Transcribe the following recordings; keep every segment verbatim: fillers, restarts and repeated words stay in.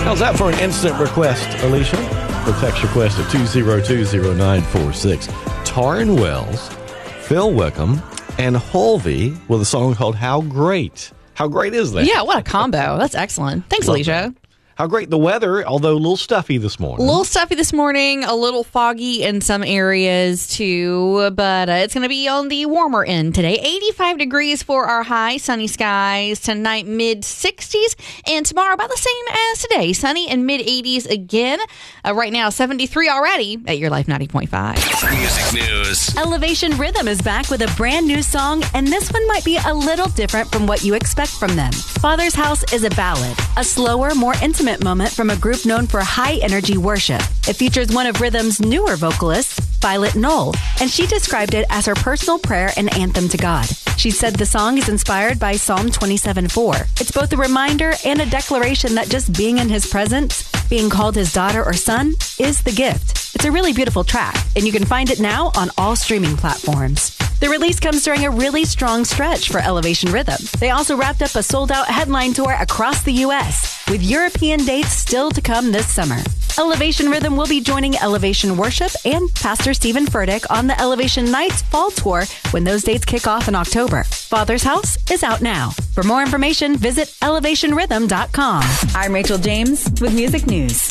How's that for an instant request, Alicia? The text request at two zero two zero nine four six. Taryn Wells, Phil Wickham, and Holvey with a song called How Great. How great is that? Yeah, what a combo. That's excellent. Thanks, Love Alicia. that. How great the weather, although a little stuffy this morning. A little stuffy this morning, a little foggy in some areas too, but uh, it's going to be on the warmer end today. eighty-five degrees for our high, sunny skies tonight, mid sixties, and tomorrow about the same as today, sunny and mid eighties again. Uh, right now, seventy-three already at Your Life ninety point five. Music news. Elevation Rhythm is back with a brand new song, and this one might be a little different from what you expect from them. Father's House is a ballad, a slower, more intimate moment from a group known for high-energy worship. It features one of Rhythm's newer vocalists, Violet Knoll, and she described it as her personal prayer and anthem to God. She said the song is inspired by Psalm twenty-seven four. It's both a reminder and a declaration that just being in his presence, being called his daughter or son, is the gift. It's a really beautiful track, and you can find it now on all streaming platforms. The release comes during a really strong stretch for Elevation Rhythm. They also wrapped up a sold-out headline tour across the U S, with European dates still to come this summer. Elevation Rhythm will be joining Elevation Worship and Pastor Stephen Furtick on the Elevation Nights Fall Tour when those dates kick off in October. Father's House is out now. For more information, visit elevation rhythm dot com. I'm Rachel James with Music News.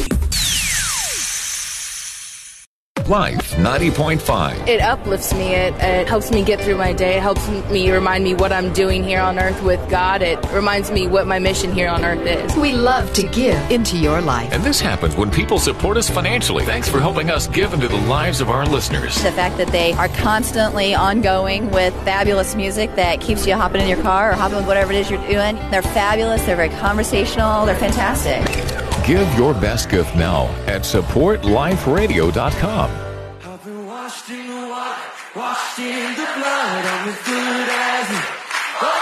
Life ninety point five. It uplifts me. It, it helps me get through my day. It helps me remind me what I'm doing here on earth with God. It reminds me what my mission here on earth is. We love to give into your life. And this happens when people support us financially. Thanks for helping us give into the lives of our listeners. The fact that they are constantly ongoing with fabulous music that keeps you hopping in your car or hopping with whatever it is you're doing. They're fabulous. They're very conversational. They're fantastic. Give your best gift now at support life radio dot com. I've been washed in the water, washed in the blood. I'm as good as